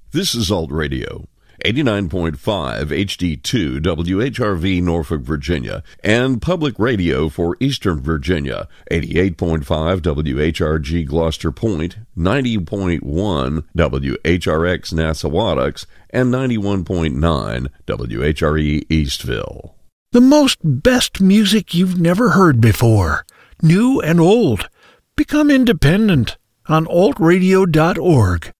This is Alt Radio, 89.5 HD2 WHRV Norfolk, Virginia, and Public Radio for Eastern Virginia, 88.5 WHRG Gloucester Point, 90.1 WHRX Nassawadox, and 91.9 WHRE Eastville. The best music you've never heard before, new and old. Become independent on altradio.org.